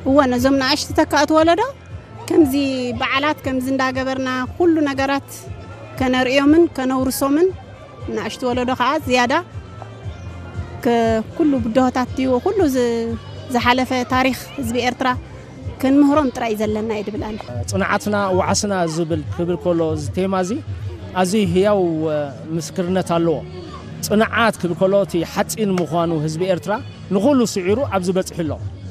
هو نزمنا عشت تكات ولدا كمزي بعلات كمزي እንዳገበርና كل ነገራት ከነርዮምን ከነውርሶምን ናሽት ወለዶ ኸዓ زياده كل بدهታትዩ كل زحلف تاريخ حزب ኤርትራ كنمهرم ጥራይ ዘለና ይድብላል ጽናዓትና ወዓስና ዝብል ክብል ኮሎ ዝተማዚ አዚ ህያው ምስክርነት አለው ጽናዓት ክብል ኮሎቲ ሓጺን ምዃኑ ህዝቢ ኤርትራ ንኹሉ ስዒሩ ኣብዝ በጽሕሎ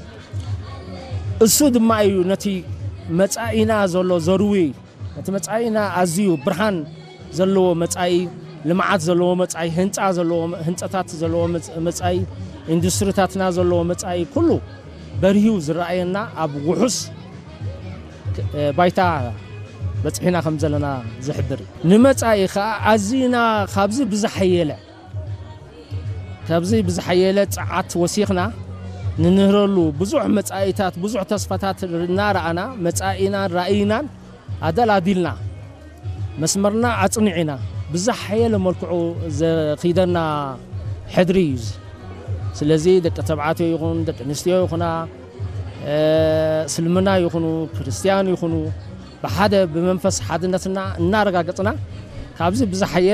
እሱ ድማ እዩ ነቲ መጻኢና ዘሎ ዘርዊ ነቲ መጻኢና ኣዝዩ ብርሃን ዘለዎ መጻኢ ልምዓት ዘለዎ መጻኢ ህንጻ ዘለዎ ህንጻታት ዘለዎ መጻኢ ኢንዱስትሪታትና ዘለዎ መጻኢ ኩሉ በርሂው ዝረአየና ኣብ ውሑስ ባይታ በጽሒና ከም ዘለና ዝሕብር ንመጻኢ ኸ ኣዝና ካብዚ ብዝሐየለ ጸዓት ወሲኽና ንንህረሉ ብዙሕ መጻኢታት ብዙሕ ተስፋታት እናረኣና መጻኢና ራእይናን ኣደላዲልና መስመርና ኣጽኒዕና ብዝሐየለ መልክዑ ዘኺደና ሕድሪ እዩ ስለዚ ደቂ ተባዕትዮ ይኹን ደቂ ኣንስትዮ ይኹና እስልምና ይኹኑ ክርስቲያን ይኹኑ ብሓደ ብመንፈስ ሓድነትና እናረጋገጽና ካብዚ ብዝሐየለ